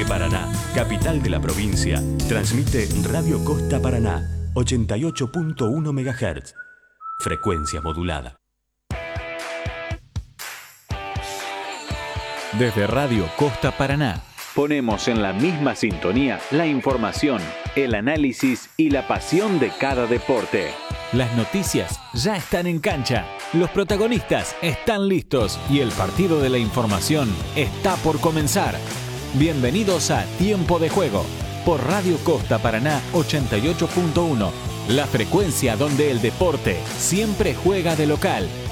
Paraná, capital de la provincia, transmite Radio Costa Paraná, 88.1 MHz. Frecuencia modulada. Desde Radio Costa Paraná, ponemos en la misma sintonía la información, el análisis y la pasión de cada deporte. Las noticias ya están en cancha, los protagonistas están listos y el partido de la información está por comenzar. Bienvenidos a Tiempo de Juego, por Radio Costa Paraná 88.1, la frecuencia donde el deporte siempre juega de local.